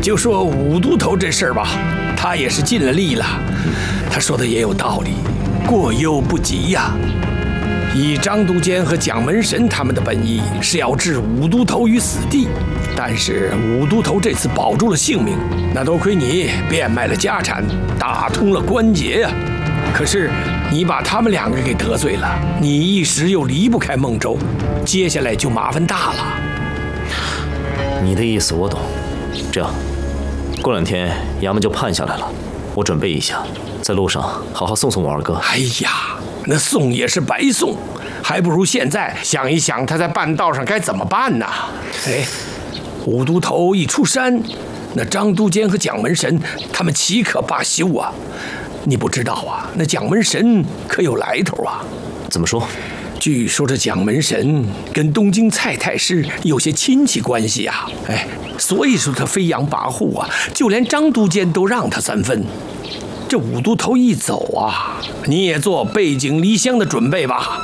就说武都头这事儿吧，他也是尽了力了。他说的也有道理，过犹不及呀。以张都监和蒋门神他们的本意是要置武都头于死地，但是武都头这次保住了性命，那多亏你变卖了家产，打通了关节呀。可是你把他们两个给得罪了，你一时又离不开孟州，接下来就麻烦大了。 你的意思我懂，这样，过2天衙门就判下来了，我准备一下，在路上好好送送我二哥。 哎呀，那送也是白送，还不如现在想一想他在半道上该怎么办呢？哎，武都头一出山，那张都监和蒋门神他们岂可罢休啊？你不知道啊，那蒋门神可有来头啊。 怎么说？ 据说这蒋门神跟东京蔡太师有些亲戚关系啊，哎，所以说他飞扬跋扈啊，就连张都监都让他3分。这武都头一走啊，你也做背井离乡的准备吧。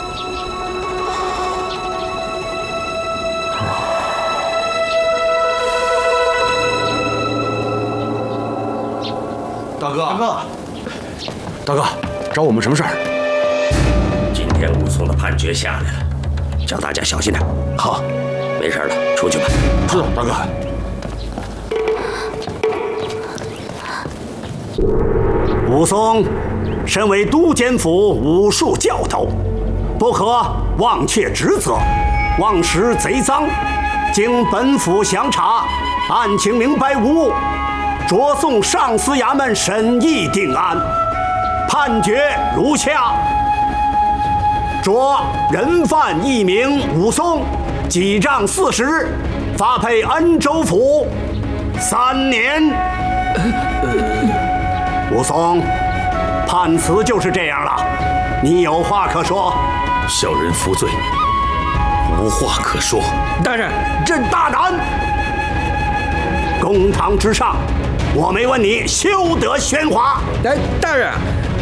大哥，大哥，找我们什么事儿？ 今天武松的判决下来了，叫大家小心点。 好， 没事了，出去吧。 知道，大哥。 武松身为都监府武术教头，不可忘却职责，枉使贼赃。经本府详查，案情明白无误，着送上司衙门审议定案。判决如下：着人犯一名武松，记账40，发配恩州府3年。武松，判词就是这样了，你有话可说。 小人服罪，无话可说。 大人， 朕大胆！公堂之上，我没问你，休得喧哗。 哎，大人，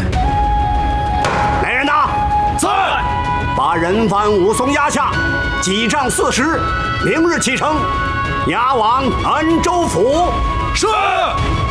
来人呐，在！把人犯武松押下，记账40，明日启程，押往恩州府。 是。